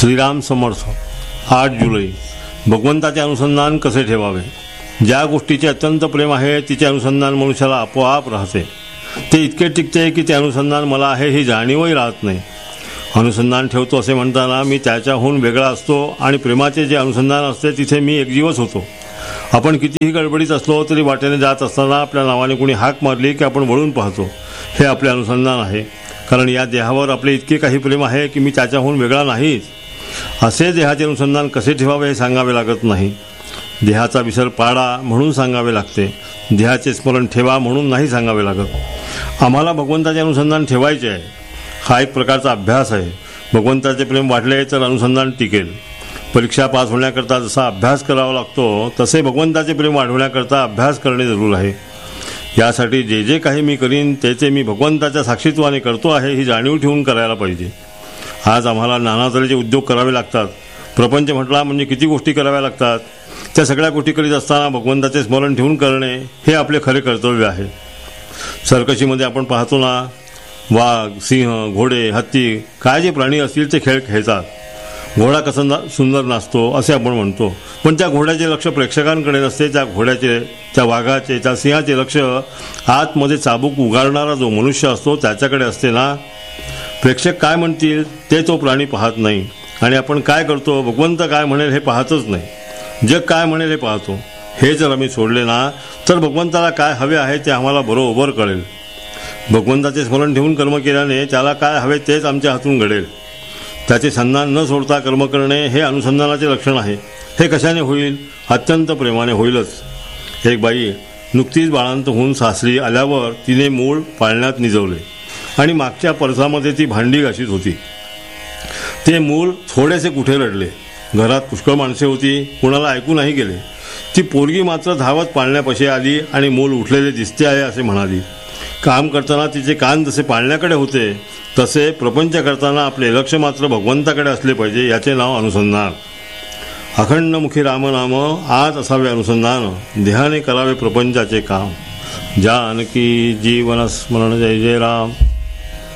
श्रीराम समर्थ. 8 जुलै. भगवंताचे अनुसंधान कसे ठेवावे. ज्या गोष्टीचे अत्यंत प्रेम आहे तिचे अनुसंधान मनुष्याला आपोआप राहते. ते इतके टिकते की ते अनुसंधान मला आहे ही जाणीवही राहत नाही. अनुसंधान ठेवतो असे म्हणताना मी त्याच्याहून वेगळा असतो आणि प्रेमाचे जे अनुसंधान असते तिथे मी एकजीवच होतो. आपण कितीही गडबडीत असलो तरी वाटेने जात असताना आपल्या नावाने कोणी हाक मारली की आपण वळून पाहतो. हे आपले अनुसंधान आहे. कारण या देहावर आपले इतके काही प्रेम आहे की मी त्याच्याहून वेगळा नाहीच. असे देहाचे अनुसंधान कसे ठेवावे हे सांगावे लागत नाही. देहाचा विसर पाडा म्हणून सांगावे लागते. देहाचे स्मरण ठेवा म्हणून नाही सांगावे लागत. आम्हाला भगवंताचे अनुसंधान ठेवायचे आहे. हा एक प्रकारचा अभ्यास आहे. भगवंताचे प्रेम वाढले तर अनुसंधान टिकेल. परीक्षा पास होण्याकरता जसा अभ्यास करावा लागतो तसे भगवंताचे प्रेम वाढवण्याकरता अभ्यास करणे जरूर आहे. यासाठी जे जे काही मी करीन त्याचे मी भगवंताच्या साक्षीत्वाने करतो आहे ही जाणीव ठेवून करायला पाहिजे. आज आम्हाला नाना तऱ्हेचे उद्योग करावे लागतात. प्रपंच म्हटला म्हणजे किती गोष्टी कराव्या लागतात. त्या सगळ्या गोष्टी करीत असताना भगवंताचे स्मरण ठेवून करणे हे आपले खरे कर्तव्य आहे. सर्कशीमध्ये आपण पाहतो ना, वाघ, सिंह, घोडे, हत्ती काय जे प्राणी असतील ते खेळ खेळतात. घोडा कसा सुंदर नाचतो असे आपण म्हणतो, पण त्या घोड्याचे लक्ष प्रेक्षकांकडे नसते. त्या घोड्याचे, त्या वाघाचे, त्या सिंहाचे लक्ष आतमध्ये चाबूक उगारणारा जो मनुष्य असतो त्याच्याकडे असते ना. प्रेक्षक काय म्हणतील ते तो प्राणी पाहत नाही आणि आपण काय करतो, भगवंत काय म्हणेल हे पाहतच नाही. जग काय म्हणेल हे पाहतो. हे जर आम्ही सोडले ना तर भगवंताला काय हवे आहे ते आम्हाला बरोबर कळेल. भगवंताचे स्मरण ठेवून कर्म केल्याने त्याला काय हवे तेच आमच्या हातून घडेल. त्याचे संधान न सोडता कर्म करणे हे अनुसंधानाचे लक्षण आहे. हे कशाने होईल? अत्यंत प्रेमाने होईलच. एक बाई नुकतीच बाळांत होऊन सासरी आल्यावर तिने मूल पाळण्यात निजवले आणि मागच्या परसामध्ये ती भांडी घाशीत होती. ते मूल थोडेसे कुठे रडले. घरात पुष्कळ माणसे होती, कुणाला ऐकू नाही गेले. ती पोरगी मात्र धावत पाळण्यापाशी आली आणि मूल उठलेले दिसते आहे असे म्हणाली. काम करताना तिचे कान जसे पाळण्याकडे होते तसे प्रपंच करताना आपले लक्ष मात्र भगवंताकडे असले पाहिजे. याचे नाव अनुसंधान. अखंड मुखी रामनाम आज असावे अनुसंधान. देहाने करावे प्रपंचाचे काम. जानकी जीवन स्मरण. जय जय राम.